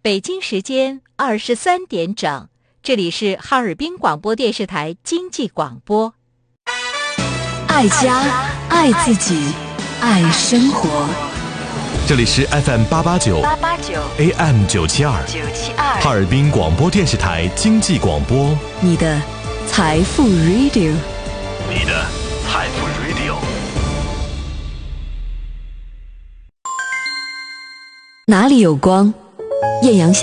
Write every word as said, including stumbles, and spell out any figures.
北京时间二十三点整，这里是哈尔滨广播电视台经济广播。 爱家，爱自己，爱生活。 这里是 F M 八八九 A M 九七二哈尔滨广播电视台经济广播， 你的财富 Radio， 你的财富 Radio。 哪里有光，艳阳下